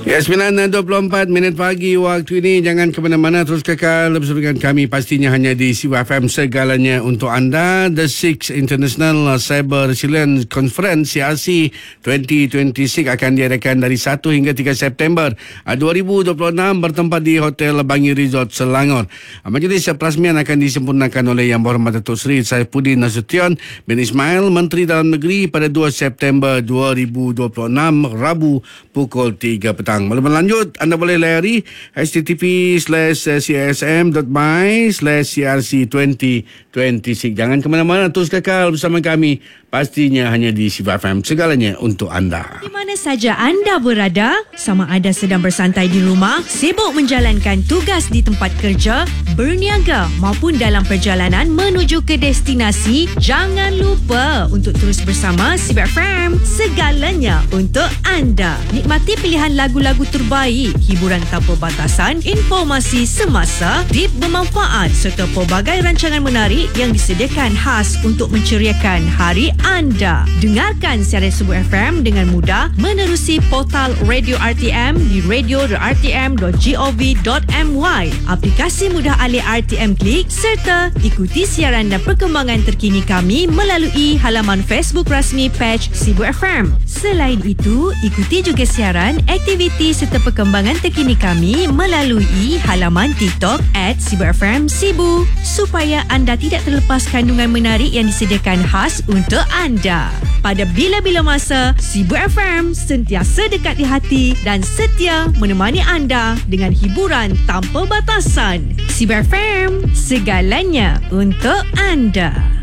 Ya, 9.24 minit pagi waktu ini. Jangan ke mana-mana, terus kekal bersama dengan kami, pastinya hanya di Sibu FM, segalanya untuk anda. The 6th International Cyber Resilience Conference CRC 2026 akan diadakan dari 1 hingga 3 September 2026 bertempat di Hotel Bangi Resort Selangor. Majlis perasmian akan disempurnakan oleh Yang Berhormat Datuk Seri Saifuddin Nasution bin Ismail, Menteri Dalam Negeri, pada 2 September 2026 Rabu pukul 3 petang. Maklumat lanjut anda boleh layari http://csm.my/crc2026. Jangan ke mana-mana, terus kekal bersama kami, pastinya hanya di Sibu FM, segalanya untuk anda. Di mana saja anda berada, sama ada sedang bersantai di rumah, sibuk menjalankan tugas di tempat kerja, berniaga maupun dalam perjalanan menuju ke destinasi, jangan lupa untuk terus bersama Sibu FM, segalanya untuk anda. Nikmati pilihan lagu-lagu terbaik, hiburan tanpa batasan, informasi semasa, tip bermanfaat serta pelbagai rancangan menarik yang disediakan khas untuk menceriakan hari anda. Dengarkan siaran Sibu FM dengan mudah menerusi portal Radio RTM di radio.rtm.gov.my, aplikasi mudah alih RTM Klik, serta ikuti siaran dan perkembangan terkini kami melalui halaman Facebook rasmi page Sibu FM. Selain itu, ikuti juga siaran, aktiviti serta perkembangan terkini kami melalui halaman TikTok @SibuFM Sibu, supaya anda tidak terlepas kandungan menarik yang disediakan khas untuk anda. Pada bila-bila masa, Sibu FM sentiasa dekat di hati dan setia menemani anda dengan hiburan tanpa batasan. Sibu FM, segalanya untuk anda.